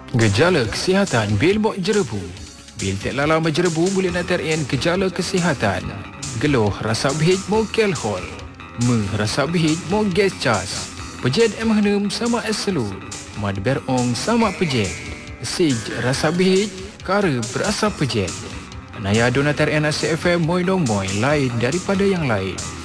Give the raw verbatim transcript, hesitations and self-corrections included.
Gejala kesihatan bil bok jerebu. Bil tak lala menjerebu boleh natarien gejala kesihatan. Geluh rasa behit mo alkohol. Me rasa behit mo gas cas. Pejet em henum sama eselu. Mad berong sama pejet. Sij rasa behit kara berasa pejet. Naya donatar N A C F M moy dong moy lain daripada yang lain.